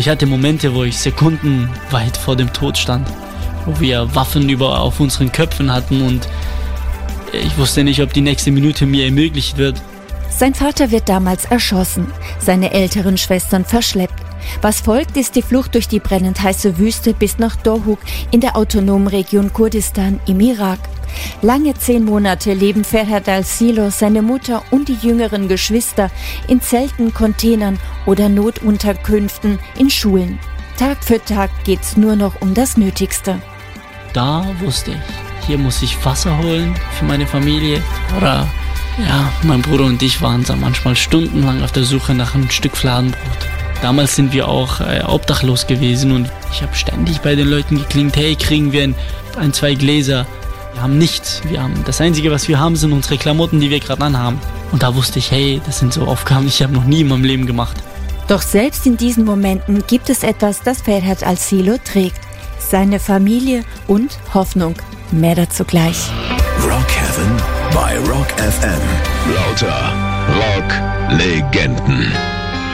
Ich hatte Momente, wo ich Sekunden weit vor dem Tod stand, wo wir Waffen auf unseren Köpfen hatten und ich wusste nicht, ob die nächste Minute mir ermöglicht wird. Sein Vater wird damals erschossen, seine älteren Schwestern verschleppt. Was folgt, ist die Flucht durch die brennend heiße Wüste bis nach Dohuk in der autonomen Region Kurdistan im Irak. Lange 10 Monate leben Ferhat al-Silo, seine Mutter und die jüngeren Geschwister in Zelten, Containern oder Notunterkünften in Schulen. Tag für Tag geht's nur noch um das Nötigste. Da wusste ich, hier muss ich Wasser holen für meine Familie. Oder ja, mein Bruder und ich waren da manchmal stundenlang auf der Suche nach einem Stück Fladenbrot. Damals sind wir auch obdachlos gewesen und ich habe ständig bei den Leuten geklingelt, hey, kriegen wir ein, 2 Gläser? Wir haben nichts. Das Einzige, was wir haben, sind unsere Klamotten, die wir gerade anhaben. Und da wusste ich, hey, das sind so Aufgaben, die ich habe noch nie in meinem Leben gemacht. Doch selbst in diesen Momenten gibt es etwas, das Ferhat al-Silo trägt. Seine Familie und Hoffnung. Mehr dazu gleich. Rock Heaven bei Rock FM. Lauter Rock-Legenden.